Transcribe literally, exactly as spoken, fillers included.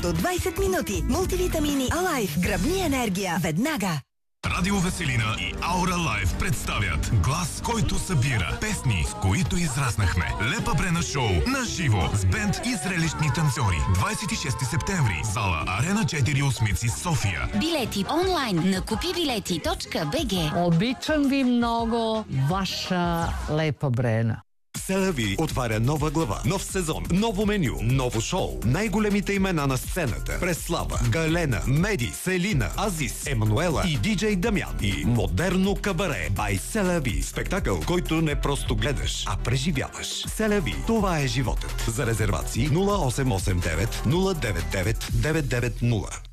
До двайсет минути. Мултивитамини Алайф. Гръбни енергия. Веднага. Радио Веселина и Аура Лайф представят глас, който събира песни, с които израснахме. Лепа Брена шоу на живо с бенд и зрелищни танцори. двайсет и шести септември. Зала Арена четири Осмици, София. Билети онлайн на купи билети точка би джи. Обичам ви много, ваша Лепа Брена. Селави отваря нова глава, нов сезон, ново меню, ново шоу. Най-големите имена на сцената: Преслава, Галена, Меди, Селина, Азис, Емануела и диджей Дамян. И модерно кабаре by Селави. Спектакъл, който не просто гледаш, а преживяваш. Селави, това е животът. За резервации нула осем осем девет нула девет девет девет девет нула.